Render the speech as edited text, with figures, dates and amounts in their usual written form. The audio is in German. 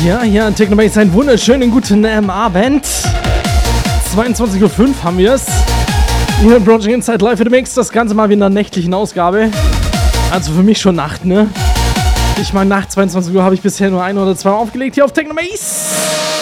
Ja, hier an Technobase einen wunderschönen guten Abend. 22:05 Uhr haben wir es. Hier im Project Inside Live in the Mix. Das Ganze mal wie in einer nächtlichen Ausgabe. Also für mich schon Nacht, ne? Ich meine, nach 22 Uhr habe ich bisher nur ein oder zwei Mal aufgelegt hier auf Technobase.